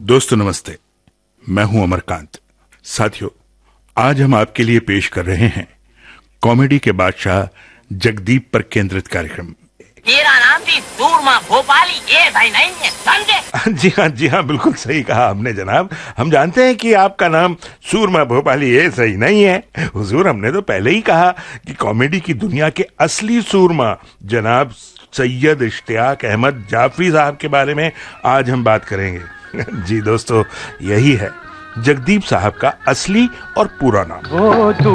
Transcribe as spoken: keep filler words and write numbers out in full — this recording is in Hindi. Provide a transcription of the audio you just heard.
दोस्तों नमस्ते, मैं हूं अमरकांत। साथियों, आज हम आपके लिए पेश कर रहे हैं कॉमेडी के बादशाह जगदीप पर केंद्रित कार्यक्रम। मेरा नाम भी सूरमा भोपाली ये भाई नहीं है, समझे? जी हाँ जी हाँ, बिल्कुल सही कहा आपने जनाब। हम जानते हैं कि आपका नाम सूरमा भोपाली ये सही नहीं है। हुजूर, हमने तो पहले ही कहा कि कॉमेडी की दुनिया के असली सूरमा जनाब सैयद इश्तियाक अहमद जाफरी साहब के बारे में आज हम बात करेंगे। जी दोस्तों, यही है जगदीप साहब का असली और पूरा नाम।